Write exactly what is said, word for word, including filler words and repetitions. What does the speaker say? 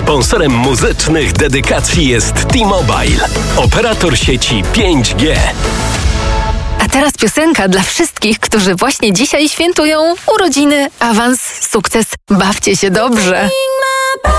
Sponsorem muzycznych dedykacji jest T-Mobile, operator sieci pięć G. A teraz piosenka dla wszystkich, którzy właśnie dzisiaj świętują urodziny, awans, sukces. Bawcie się dobrze.